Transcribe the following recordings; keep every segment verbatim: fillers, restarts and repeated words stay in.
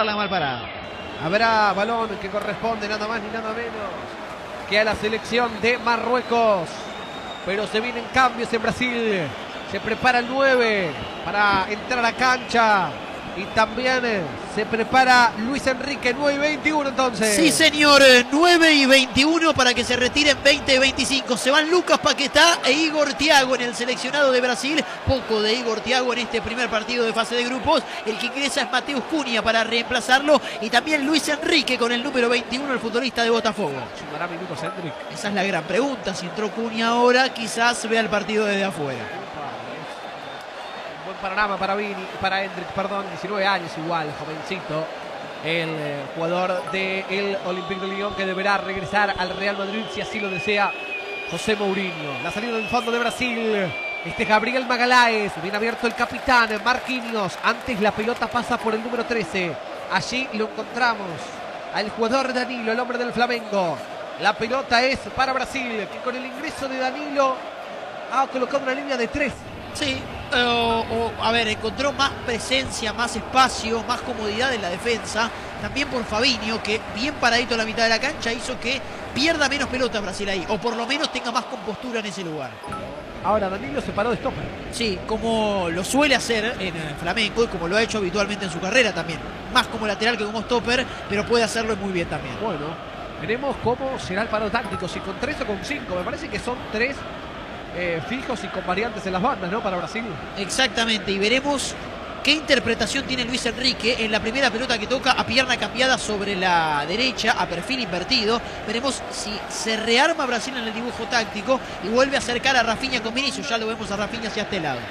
pararla mal parada. Habrá balón que corresponde nada más ni nada menos que a la selección de Marruecos. Pero se vienen cambios en Brasil. Se prepara el nueve para entrar a cancha. Y también se prepara Luis Enrique, nueve y veintiuno entonces. Sí, señor, nueve y veintiuno para que se retiren veinte y veinticinco. Se van Lucas Paquetá e Igor Thiago en el seleccionado de Brasil. Poco de Igor Thiago en este primer partido de fase de grupos. El que ingresa es Mateus Cunha para reemplazarlo. Y también Luis Enrique con el número veintiuno, el futbolista de Botafogo. ¿Sumará minutos Hendrik? Esa es la gran pregunta. Si entró Cunha ahora, quizás vea el partido desde afuera. Buen panorama para Vini, para Hendrik, perdón, diecinueve años igual, jovencito. El eh, jugador del Olympique de Lyon que deberá regresar al Real Madrid si así lo desea José Mourinho. La salida del fondo de Brasil. Este Gabriel Magalhães, bien abierto el capitán Marquinhos. Antes la pelota pasa por el número trece. Allí lo encontramos al jugador Danilo, el hombre del Flamengo. La pelota es para Brasil, que con el ingreso de Danilo ha colocado una línea de tres. Sí, o, o, a ver, encontró más presencia, más espacio, más comodidad en la defensa. También por Fabinho, que bien paradito en la mitad de la cancha hizo que pierda menos pelota Brasil ahí, o por lo menos tenga más compostura en ese lugar. Ahora Danilo se paró de stopper. Sí, como lo suele hacer en el Flamengo y como lo ha hecho habitualmente en su carrera también. Más como lateral que como stopper, pero puede hacerlo muy bien también. Bueno, veremos cómo será el paro táctico, si con tres o con cinco. Me parece que son tres eh, fijos y con variantes en las bandas, ¿no? Para Brasil. Exactamente, y veremos qué interpretación tiene Luis Enrique en la primera pelota que toca a pierna cambiada sobre la derecha, a perfil invertido. Veremos si se rearma Brasil en el dibujo táctico y vuelve a acercar a Rafinha con Vinicius. Ya lo vemos a Rafinha hacia este lado.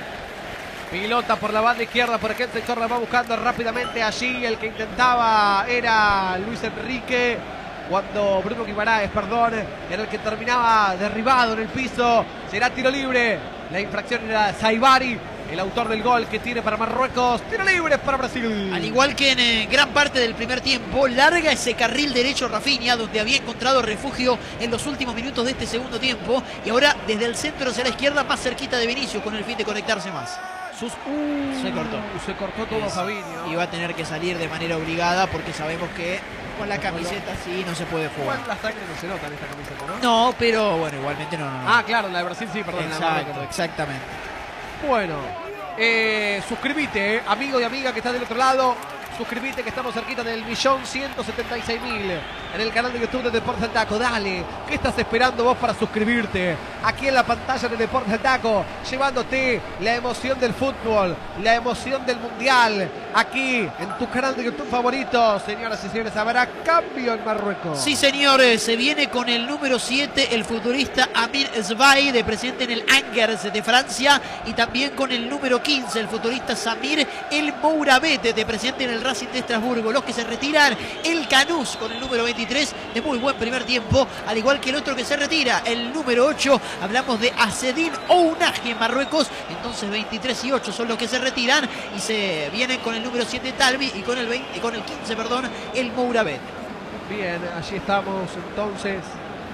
Pilota por la banda izquierda, por aquel sector la va buscando rápidamente allí. El que intentaba era Luis Enrique, cuando Bruno Guimaraes, perdón, era el que terminaba derribado en el piso. Será tiro libre. La infracción era Saibari, el autor del gol que tiene para Marruecos. Tiro libre para Brasil. Al igual que en eh, gran parte del primer tiempo, larga ese carril derecho Rafinha, donde había encontrado refugio en los últimos minutos de este segundo tiempo. Y ahora desde el centro hacia la izquierda, más cerquita de Vinicius, con el fin de conectarse más. Sus, uh, se cortó. Se cortó todo es, Fabinho. Y va a tener que salir de manera obligada porque sabemos que con la camiseta sí no se puede jugar. Igual la sangre no se nota en esta camiseta, ¿no? No, pero bueno, igualmente no. no, no. Ah, claro, la de Brasil sí, perdón. Exacto, exactamente. Bueno, eh, suscríbete, eh, amigo y amiga que está del otro lado. Suscríbete que estamos cerquita del millón ciento setenta y seis mil en el canal de YouTube de Deportes al Taco. Dale, ¿qué estás esperando vos para suscribirte? Aquí en la pantalla de Deportes al Taco, llevándote la emoción del fútbol, la emoción del mundial. Aquí en tu canal de YouTube favorito, señoras y señores, habrá cambio en Marruecos. Sí, señores, se viene con el número siete el futbolista Amir Sbaï, de presente en el Angers de Francia, y también con el número quince el futbolista Samir El Mourabet, de presente en el Racing de Estrasburgo. Los que se retiran, el Canús con el número veintitrés, de muy buen primer tiempo, al igual que el otro que se retira, el número ocho, hablamos de Azzedine Ounahi en Marruecos. Entonces veintitrés y ocho son los que se retiran y se vienen con el número siete Talbi y con el veinte, con el quince, perdón, el Mourabet. Bien, allí estamos entonces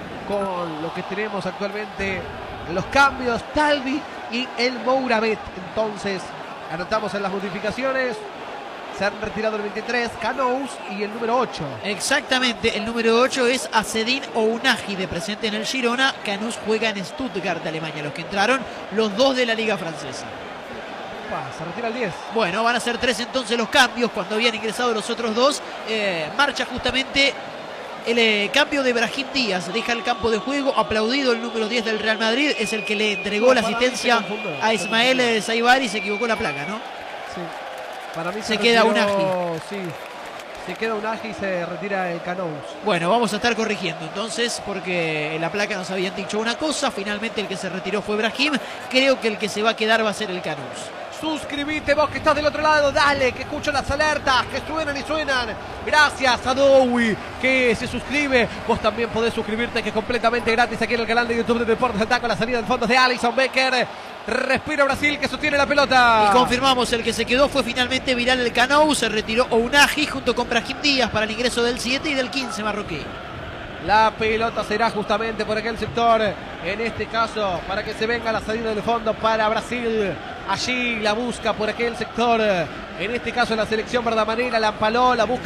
con lo que tenemos actualmente, los cambios, Talbi y el Mourabet. Entonces anotamos en las modificaciones. Se han retirado el veintitrés, Canous, y el número ocho. Exactamente, el número ocho es Azzedine Ounahi, de presente en el Girona. Canous juega en Stuttgart, Alemania. Los que entraron, los dos de la Liga Francesa. Upa, se retira el diez. Bueno, van a ser tres entonces los cambios. Cuando habían ingresado los otros dos, eh, marcha justamente el eh, cambio de Brahim Díaz. Deja el campo de juego, aplaudido el número diez del Real Madrid. Es el que le entregó no, la asistencia a Ismael Saibari. Se equivocó la placa, ¿no? Sí. Para mí se, se queda Ounahi. Sí, se queda Ounahi y se retira el Canous. Bueno, vamos a estar corrigiendo entonces, porque en la placa nos habían dicho una cosa. Finalmente el que se retiró fue Brahim. Creo que el que se va a quedar va a ser el Canous. Suscribite vos que estás del otro lado, dale, que escucho las alertas, que suenan y suenan. Gracias a Dowi, que se suscribe. Vos también podés suscribirte, que es completamente gratis aquí en el canal de YouTube de Deportes al Taco. La salida del fondo de Alisson Becker. Respira Brasil, que sostiene la pelota. Y confirmamos, el que se quedó fue finalmente Bilal El Canous. Se retiró Ounahi junto con Brahim Díaz para el ingreso del siete y del quince marroquí. La pelota será justamente por aquel sector, en este caso para que se venga la salida del fondo para Brasil. Allí la busca por aquel sector, en este caso la selección verdamanera, la empaló, la busca.